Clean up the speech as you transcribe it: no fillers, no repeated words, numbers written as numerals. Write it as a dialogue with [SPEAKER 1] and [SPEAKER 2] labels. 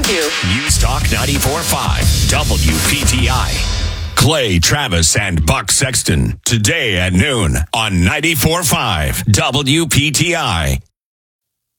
[SPEAKER 1] you.
[SPEAKER 2] News Talk 94.5 WPTI. Clay Travis and Buck Sexton today at noon on 94.5 WPTI.